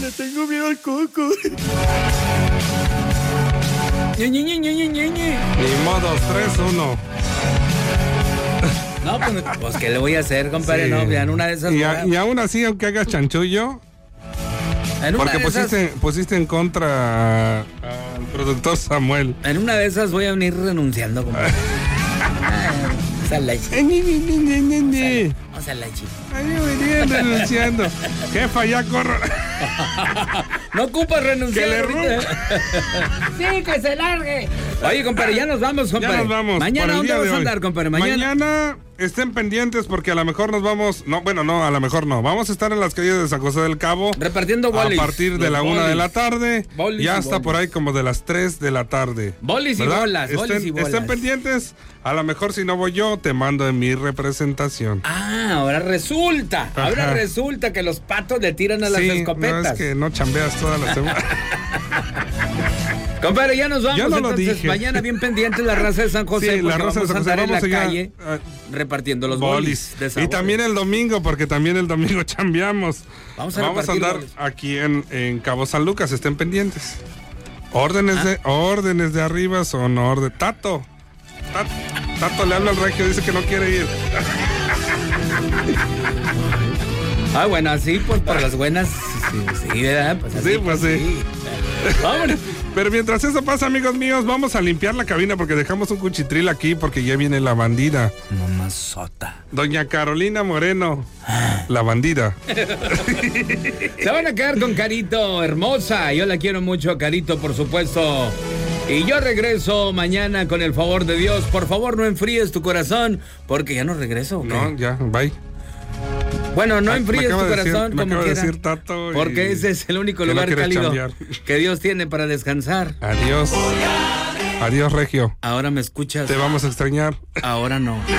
Le tengo miedo al coco. Ni modo, 3-1. No, pues ¿qué le voy a hacer, compadre? Sí. No, ya en una de esas... Y aún así, aunque hagas chanchullo, porque pusiste en contra al productor Samuel. En una de esas voy a venir renunciando, compadre. Vamos a la chica. Ahí venían renunciando. Jefa, ya corro. No ocupa renunciar. Que le ahorita. Sí, que se largue. Oye, compadre, ya nos vamos, compadre. Ya nos vamos. Mañana, ¿dónde vas a andar, compadre? Mañana estén pendientes porque a lo mejor nos vamos... No, bueno, no, a lo mejor no. Vamos a estar en las calles de San José del Cabo. Repartiendo bolis. A partir de la 1 de la tarde. Bolis ya y hasta bolis. por ahí como de las 3 de la tarde. Bolis y ¿verdad? bolas, bolis y bolas. Estén pendientes. A lo mejor si no voy yo, te mando en mi representación. Ah, ahora resulta. Ajá. Ahora resulta que los patos le tiran a las escopetas. No, es que no chambeas toda la semana. Compadre, ya nos vamos. Ya no lo entonces, dije. mañana bien pendiente la raza de San José. Sí, la raza de San José. Vamos a andar en la allá, calle repartiendo los bolis de y sabores. también el domingo, porque también el domingo chambeamos. Vamos a andar bolis. aquí en Cabo San Lucas, estén pendientes. Órdenes de arriba son órdenes. Tato le habla al regio, dice que no quiere ir. Ah, bueno, así pues por las buenas, sí, ¿verdad? Pues así, Sí, pues sí. Vámonos. Pero mientras eso pasa, amigos míos, vamos a limpiar la cabina porque dejamos un cuchitril aquí porque ya viene la bandida. Mamazota. Doña Carolina Moreno, la bandida. Se van a quedar con Carito, hermosa. Yo la quiero mucho, Carito, por supuesto. Y yo regreso mañana con el favor de Dios. Por favor, no enfríes tu corazón, porque ya no regreso. ¿O qué? No, ya, bye. Bueno, no enfríes tu corazón me como acaba de quiera. decir Tato. Porque ese es el único que no lugar quiere cálido chambear. que Dios tiene para descansar. Adiós. Adiós, regio. Ahora me escuchas. Te vamos a extrañar. Ahora no.